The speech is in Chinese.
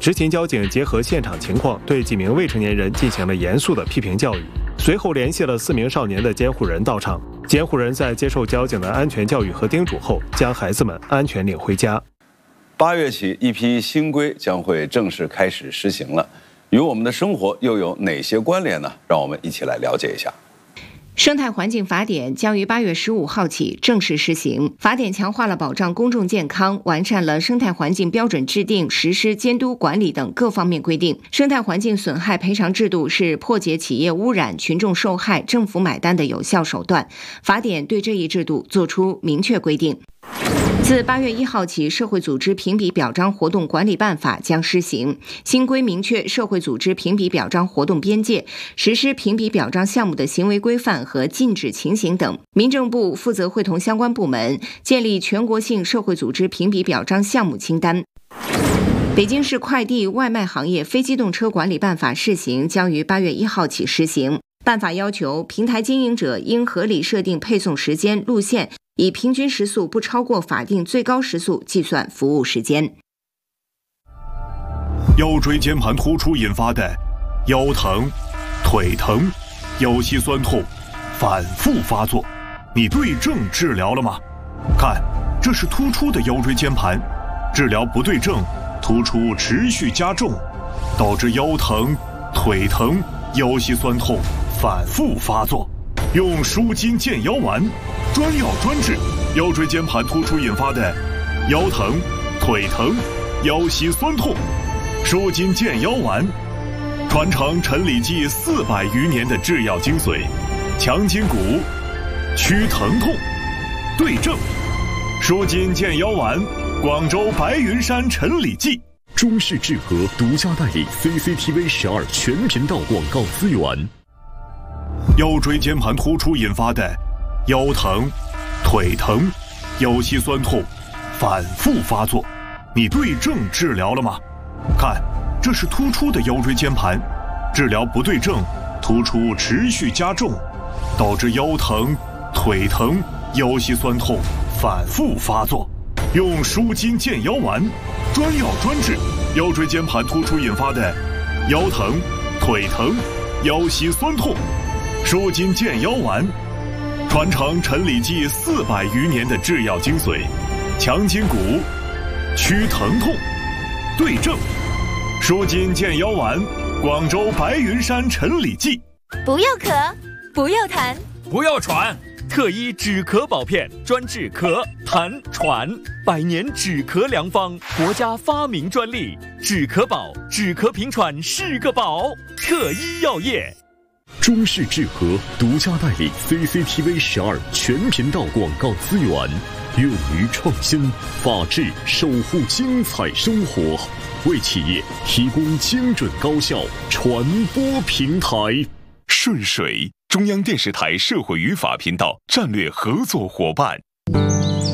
执勤交警结合现场情况，对几名未成年人进行了严肃的批评教育，随后联系了4名少年的监护人到场。监护人在接受交警的安全教育和叮嘱后，将孩子们安全领回家。 8月起，一批新规将会正式开始实行了，与我们的生活又有哪些关联呢？让我们一起来了解一下。 生态环境法典将于8月15号起正式施行。法典强化了保障公众健康，完善了生态环境标准制定、实施、监督管理等各方面规定。生态环境损害赔偿制度是破解企业污染、群众受害、政府买单的有效手段。法典对这一制度作出明确规定。自8月1号起，社会组织评比表彰活动管理办法将施行。新规明确社会组织评比表彰活动边界，实施评比表彰项目的行为规范和禁止情形等。民政部负责会同相关部门建立全国性社会组织评比表彰项目清单。北京市快递外卖行业非机动车管理办法试行将于8月1号起施行。办法要求，平台经营者应合理设定配送时间、路线，以平均时速不超过法定最高时速计算服务时间。 腰椎间盘突出引发的腰疼、腿疼、腰膝酸痛反复发作，你对症治疗了吗？看，这是突出的腰椎间盘，治疗不对症，突出持续加重，导致腰疼、腿疼、腰膝酸痛反复发作。用舒筋健腰丸，专药专治腰椎间盘突出引发的腰疼、腿疼、腰膝酸痛。舒筋健腰丸，传承陈李济400余年的制药精髓，强筋骨，祛疼痛，对症。舒筋健腰丸，广州白云山陈李济。 中式制和独家代理 CCTV 12全频道广告资源。 腰椎间盘突出引发的腰疼、腿疼、腰膝酸痛反复发作，你对症治疗了吗？看，这是突出的腰椎间盘，治疗不对症，突出持续加重，导致腰疼、腿疼、腰膝酸痛反复发作。用舒筋健腰丸，专药专治腰椎间盘突出引发的腰疼、腿疼、腰膝酸痛。舒筋健腰丸，传承陈李济400余年的制药精髓，强筋骨，祛疼痛，对症。舒筋健腰丸，广州白云山陈李济。 不要咳，不要痰， 不要喘，特医止咳保片，专治咳、痰、喘，100年止咳良方，国家发明专利，止咳宝，止咳平喘是个宝，特医药业。 中式制和独家代理 CCTV 12全频道广告资源，勇于创新，法治守护精彩生活，为企业提供精准高效传播平台。 顺水，中央电视台社会与法频道战略合作伙伴。